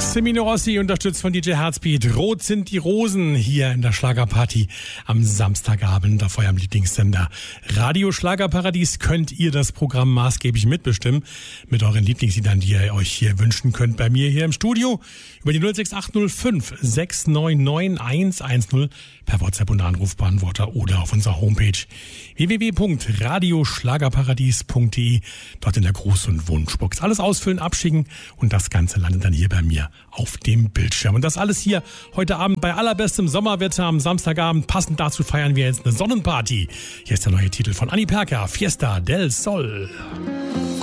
Semino Rossi, unterstützt von DJ Herzbeat. Rot sind die Rosen hier in der Schlagerparty am Samstagabend auf eurem Lieblingssender. Radio Schlagerparadies könnt ihr das Programm maßgeblich mitbestimmen mit euren Lieblingsliedern, die ihr euch hier wünschen könnt bei mir hier im Studio über die 06805 699 110 per WhatsApp und Anrufbeantworter oder auf unserer Homepage www.radioschlagerparadies.de, dort in der Gruß- und Wunschbox. Alles ausfüllen, abschicken und das Ganze landet dann hier bei mir auf dem Bildschirm. Und das alles hier heute Abend bei allerbestem Sommerwetter am Samstagabend. Passend dazu feiern wir jetzt eine Sonnenparty. Hier ist der neue Titel von Anni Perker, Fiesta del Sol.